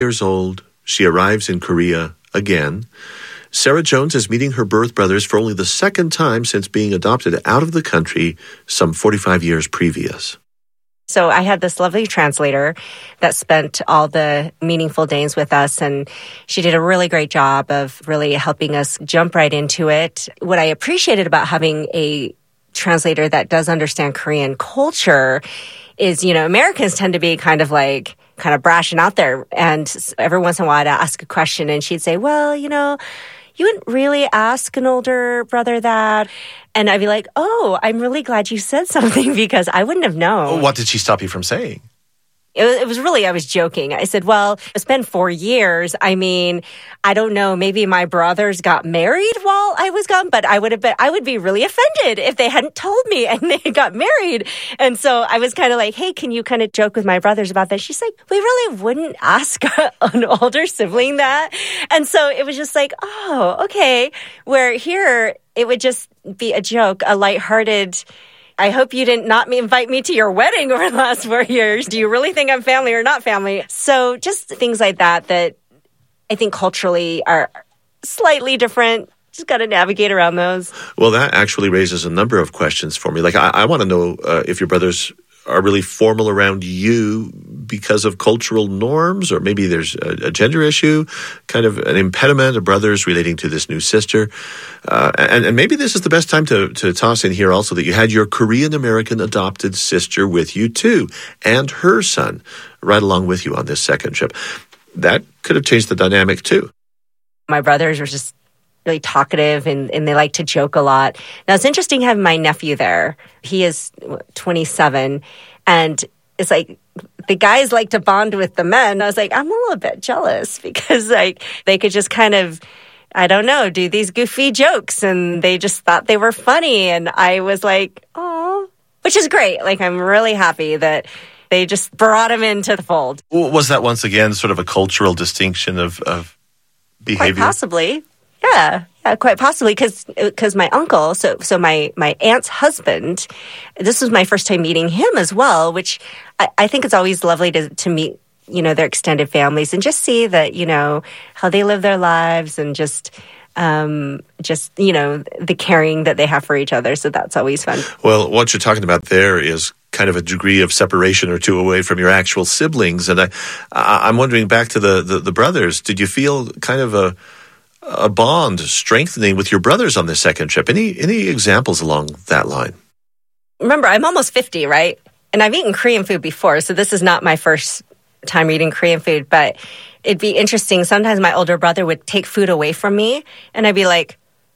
years old, she arrives in Korea again. Sarah Jones is meeting her birth brothers for only the second time since being adopted out of the country some 45 years previous. So I had this lovely translator that spent all the meaningful days with us, and she did a really great job of really helping us jump right into it. What I appreciated about having a translator that does understand Korean culture is, Americans tend to be kind of brash and out there. And every once in a while I'd ask a question and she'd say, well, you wouldn't really ask an older brother that. And I'd be like, oh, I'm really glad you said something because I wouldn't have known. What did she stop you from saying? It was really, I was joking. I said, well, it's been 4 years. I mean, I don't know, maybe my brothers got married while I was gone, but I would be really offended if they hadn't told me and they got married. And so I was kind of like, hey, can you kind of joke with my brothers about that? She's like, we really wouldn't ask an older sibling that. And so it was just like, oh, okay. Where here, it would just be a joke, a lighthearted, I hope you didn't not invite me to your wedding over the last 4 years. Do you really think I'm family or not family? So just things like that I think culturally are slightly different. Just got to navigate around those. Well, that actually raises a number of questions for me. Like, I want to know if your brothers are really formal around you because of cultural norms, or maybe there's a gender issue, kind of an impediment of brothers relating to this new sister. And maybe this is the best time to toss in here also that you had your Korean-American adopted sister with you too, and her son right along with you on this second trip. That could have changed the dynamic too. My brothers were just really talkative and they like to joke a lot. Now, it's interesting having my nephew there. He is 27, and it's like the guys like to bond with the men. I was like, I'm a little bit jealous because they could just kind of, I don't know, do these goofy jokes, and they just thought they were funny. And I was like, oh, which is great. Like, I'm really happy that they just brought him into the fold. Was that once again sort of a cultural distinction of behavior? Quite possibly. Yeah, quite possibly, because my uncle, so my aunt's husband, this was my first time meeting him as well, which I think it's always lovely to meet, their extended families and just see that, how they live their lives and just the caring that they have for each other. So that's always fun. Well, what you're talking about there is kind of a degree of separation or two away from your actual siblings. And I'm wondering, back to the brothers, did you feel kind of a bond strengthening with your brothers on this second trip? Any examples along that line? Remember, I'm almost 50, right? And I've eaten Korean food before, so this is not my first time eating Korean food, but it'd be interesting. Sometimes my older brother would take food away from me, and I'd be like,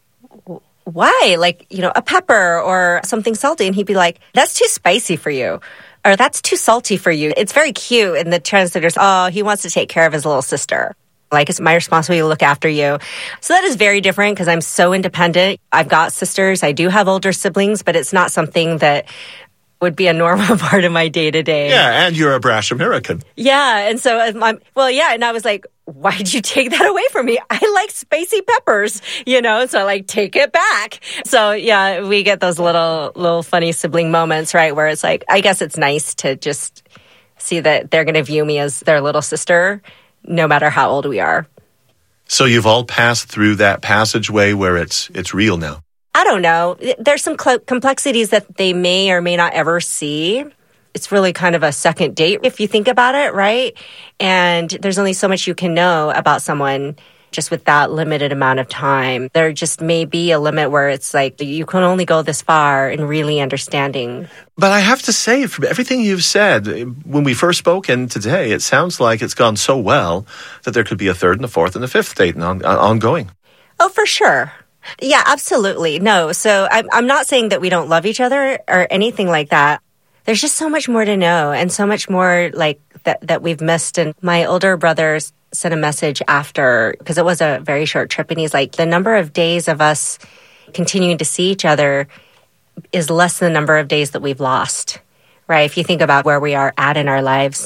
why? Like, a pepper or something salty. And he'd be like, that's too spicy for you. Or that's too salty for you. It's very cute. And the translator's, he wants to take care of his little sister. Like, it's my responsibility to look after you. So that is very different because I'm so independent. I've got sisters. I do have older siblings, but it's not something that would be a normal part of my day-to-day. Yeah, and you're a brash American. Yeah, and so, and I was like, why did you take that away from me? I like spicy peppers, so take it back. So yeah, we get those little funny sibling moments, right, where it's like, I guess it's nice to just see that they're going to view me as their little sister, no matter how old we are. So you've all passed through that passageway where it's real now? I don't know. There's some complexities that they may or may not ever see. It's really kind of a second date if you think about it, right? And there's only so much you can know about someone just with that limited amount of time. There just may be a limit where it's like you can only go this far in really understanding. But I have to say, from everything you've said, when we first spoke and today, it sounds like it's gone so well that there could be a third and a fourth and a fifth date ongoing. Oh, for sure. Yeah, absolutely. No, so I'm not saying that we don't love each other or anything like that. There's just so much more to know and so much more like that we've missed. And my older brother sent a message after, because it was a very short trip, and he's like, the number of days of us continuing to see each other is less than the number of days that we've lost, right? If you think about where we are at in our lives,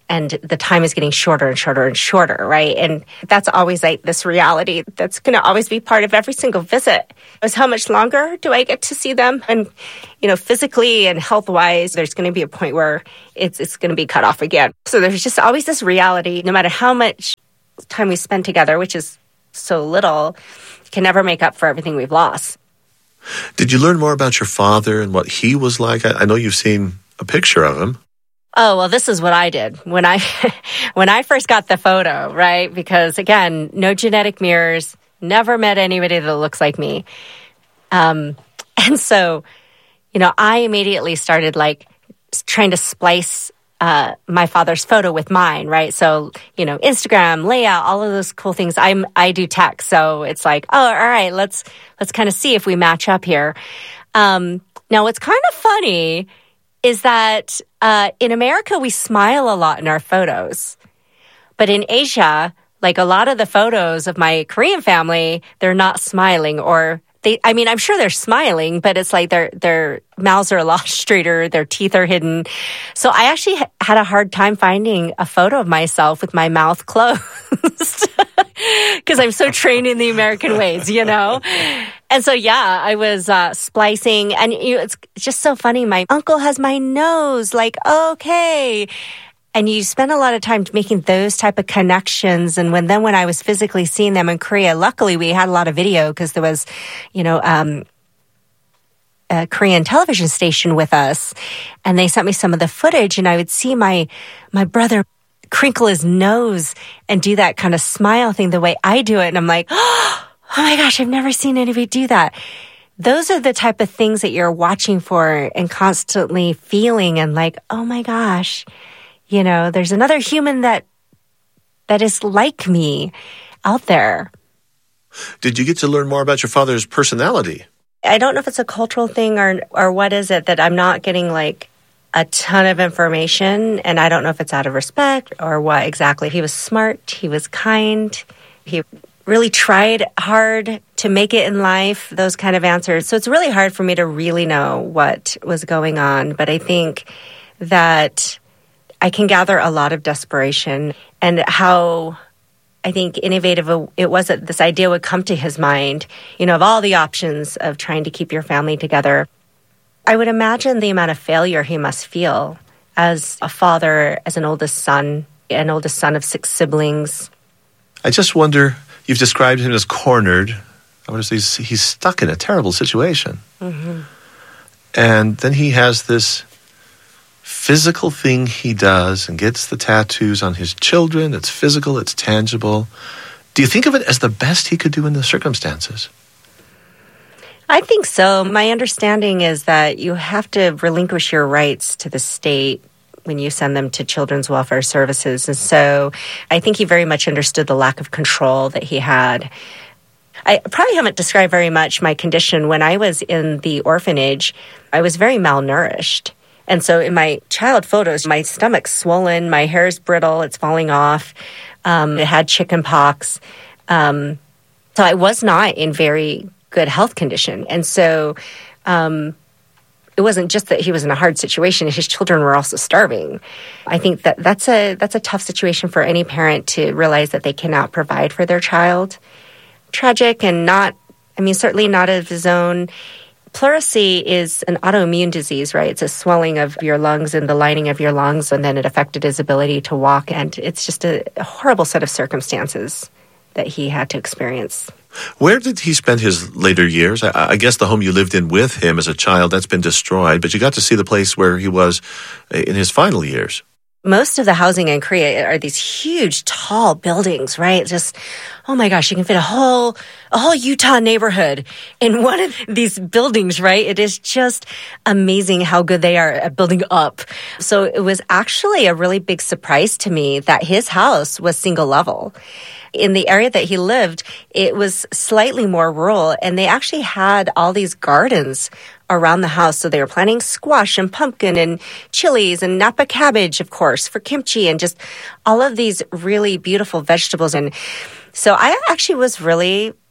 and the time is getting shorter and shorter and shorter, right? And that's always like this reality that's going to always be part of every single visit. Is how much longer do I get to see them? And, physically and health-wise, there's going to be a point where it's going to be cut off again. So there's just always this reality, no matter how much time we spend together, which is so little, can never make up for everything we've lost. Did you learn more about your father and what he was like? I know you've seen a picture of him. Oh, well, this is what I did when I first got the photo, right? Because again, no genetic mirrors, never met anybody that looks like me. And so, I immediately started trying to splice my father's photo with mine, right? So, Instagram, layout, all of those cool things. I do tech. So it's like, oh, all right, let's kind of see if we match up here. Now what's kind of funny is that in America, we smile a lot in our photos. But in Asia, a lot of the photos of my Korean family, they're not smiling, or I'm sure they're smiling, but it's like their mouths are a lot straighter, their teeth are hidden. So I actually had a hard time finding a photo of myself with my mouth closed because I'm so trained in the American ways, And so, yeah, I was splicing, and it's just so funny. My uncle has my nose, okay. And you spend a lot of time making those type of connections. And when I was physically seeing them in Korea, luckily we had a lot of video because there was, a Korean television station with us, and they sent me some of the footage, and I would see my brother crinkle his nose and do that kind of smile thing the way I do it. And I'm like, oh my gosh, I've never seen anybody do that. Those are the type of things that you're watching for and constantly feeling and oh my gosh, there's another human that is like me out there. Did you get to learn more about your father's personality? I don't know if it's a cultural thing or what is it that I'm not getting a ton of information, and I don't know if it's out of respect or what exactly. He was smart. He was kind. He really tried hard to make it in life, those kind of answers. So it's really hard for me to really know what was going on. But I think that I can gather a lot of desperation and how I think innovative it was that this idea would come to his mind, of all the options of trying to keep your family together. I would imagine the amount of failure he must feel as a father, as an oldest son of 6 siblings. I just wonder, you've described him as cornered. I wonder if he's stuck in a terrible situation. Mm-hmm. And then he has this physical thing he does and gets the tattoos on his children. It's physical, it's tangible. Do you think of it as the best he could do in the circumstances? I think so. My understanding is that you have to relinquish your rights to the state when you send them to Children's Welfare Services. And so I think he very much understood the lack of control that he had. I probably haven't described very much my condition. When I was in the orphanage, I was very malnourished. And so in my child photos, my stomach's swollen, my hair is brittle, it's falling off. It had chicken pox. So I was not in very good health condition. And so it wasn't just that he was in a hard situation, his children were also starving. I think that's a tough situation for any parent to realize that they cannot provide for their child. Tragic and certainly not of his own. Pleurisy is an autoimmune disease, right? It's a swelling of your lungs and the lining of your lungs, and then it affected his ability to walk. And it's just a horrible set of circumstances that he had to experience. Where did he spend his later years? I guess the home you lived in with him as a child, that's been destroyed, but you got to see the place where he was in his final years. Most of the housing in Korea are these huge, tall buildings, right? Just, oh my gosh, you can fit a whole Utah neighborhood in one of these buildings, right? It is just amazing how good they are at building up. So it was actually a really big surprise to me that his house was single level. In the area that he lived, it was slightly more rural, and they actually had all these gardens around the house. So they were planting squash and pumpkin and chilies and Napa cabbage, of course, for kimchi, and just all of these really beautiful vegetables. And so I actually was really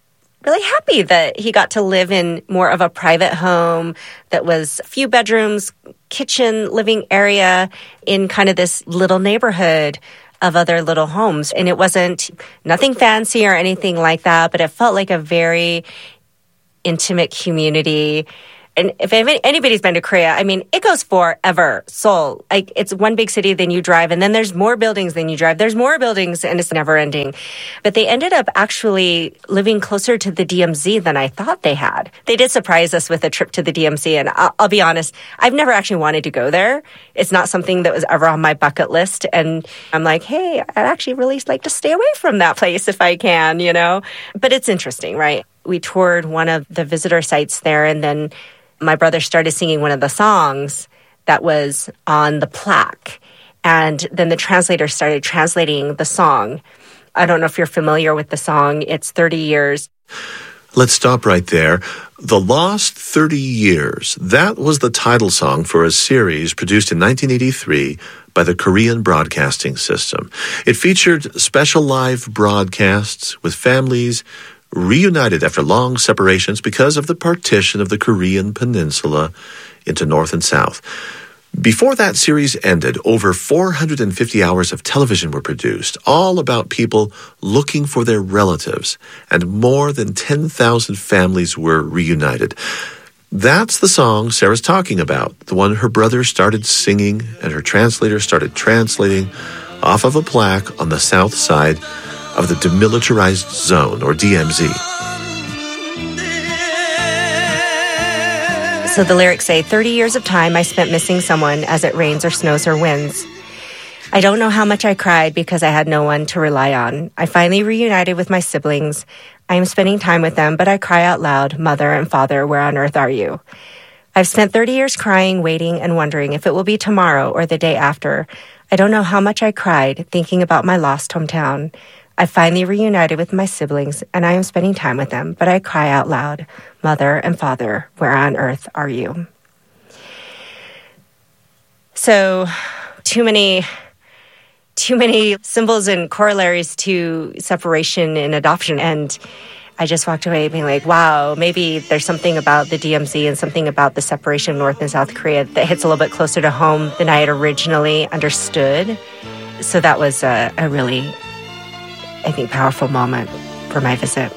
really happy that he got to live in more of a private home that was a few bedrooms, kitchen, living area in kind of this little neighborhood of other little homes. And it wasn't nothing fancy or anything like that, but it felt like a very intimate community. And if anybody's been to Korea, I mean, it goes forever. Seoul, like it's one big city, then you drive, and then there's more buildings than you drive. There's more buildings, and it's never ending. But they ended up actually living closer to the DMZ than I thought they had. They did surprise us with a trip to the DMZ, and I'll be honest, I've never actually wanted to go there. It's not something that was ever on my bucket list. And I'm like, hey, I'd actually really like to stay away from that place if I can, you know? But it's interesting, right? We toured one of the visitor sites there, and then my brother started singing one of the songs that was on the plaque. And then the translator started translating the song. I don't know if you're familiar with the song. It's 30 Years. Let's stop right there. The Lost 30 Years. That was the title song for a series produced in 1983 by the Korean Broadcasting System. It featured special live broadcasts with families reunited after long separations because of the partition of the Korean peninsula into North and South. Before that series ended, over 450 hours of television were produced, all about people looking for their relatives, and more than 10,000 families were reunited. That's the song Sarah's talking about, the one her brother started singing and her translator started translating off of a plaque on the south side of the Demilitarized Zone, or DMZ. So the lyrics say, 30 years of time I spent missing someone as it rains or snows or winds. I don't know how much I cried because I had no one to rely on. I finally reunited with my siblings. I am spending time with them, but I cry out loud, Mother and Father, where on earth are you? I've spent 30 years crying, waiting, and wondering if it will be tomorrow or the day after. I don't know how much I cried, thinking about my lost hometown. I finally reunited with my siblings, and I am spending time with them, but I cry out loud, Mother and Father, where on earth are you? So, too many symbols and corollaries to separation and adoption, and I just walked away being like, wow, maybe there's something about the DMZ and something about the separation of North and South Korea that hits a little bit closer to home than I had originally understood. So that was a really, I think, powerful moment for my visit.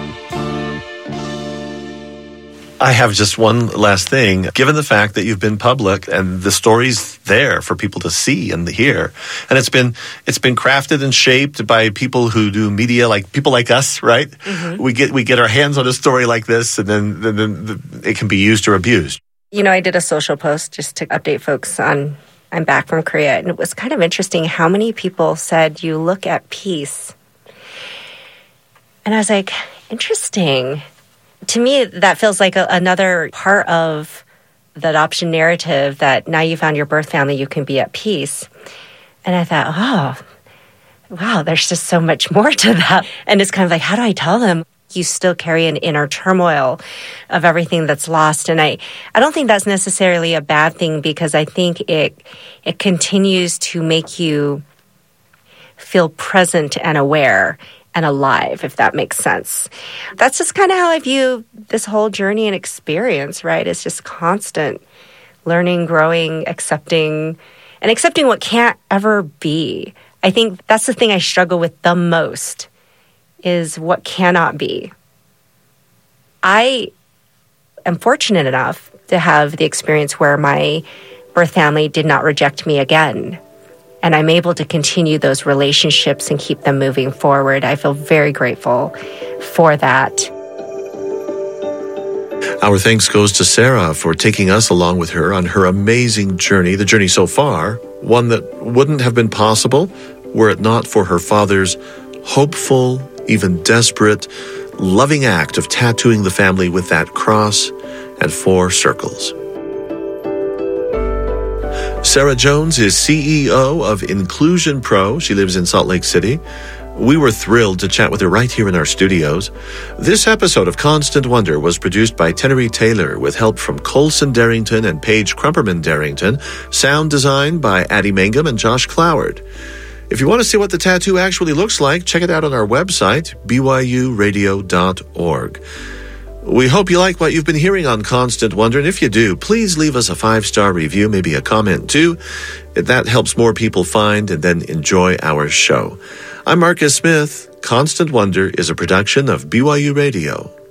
I have just one last thing. Given the fact that you've been public and the story's there for people to see and hear, and it's been crafted and shaped by people who do media, like people like us, right? Mm-hmm. We get our hands on a story like this, and then it can be used or abused. You know, I did a social post just to update folks on I'm back from Korea, and it was kind of interesting how many people said you look at peace. And I was like, interesting. To me, that feels like another part of the adoption narrative, that now you found your birth family, you can be at peace. And I thought, oh, wow, there's just so much more to that. And it's kind of like, how do I tell them? You still carry an inner turmoil of everything that's lost. And I don't think that's necessarily a bad thing, because I think it continues to make you feel present and aware and alive, if that makes sense. That's just kind of how I view this whole journey and experience, right? It's just constant learning, growing, accepting what can't ever be. I think that's the thing I struggle with the most, is what cannot be. I am fortunate enough to have the experience where my birth family did not reject me again. And I'm able to continue those relationships and keep them moving forward. I feel very grateful for that. Our thanks goes to Sarah for taking us along with her on her amazing journey, the journey so far, one that wouldn't have been possible were it not for her father's hopeful, even desperate, loving act of tattooing the family with that cross and 4 circles. Sarah Jones is CEO of Inclusion Pro. She lives in Salt Lake City. We were thrilled to chat with her right here in our studios. This episode of Constant Wonder was produced by Tenery Taylor with help from Colson Darrington and Paige Crumperman Darrington. Sound design by Addie Mangum and Josh Cloward. If you want to see what the tattoo actually looks like, check it out on our website, byuradio.org. We hope you like what you've been hearing on Constant Wonder, and if you do, please leave us a 5-star review, maybe a comment too. That helps more people find and then enjoy our show. I'm Marcus Smith. Constant Wonder is a production of BYU Radio.